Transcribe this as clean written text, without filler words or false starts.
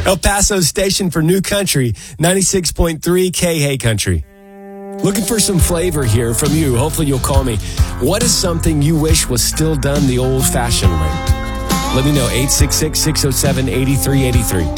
El Paso's station for New Country, 96.3 K-Hey Country. Looking for some flavor here from you. Hopefully you'll call me. What is something you wish was still done the old-fashioned way? Let me know, 866-607-8383.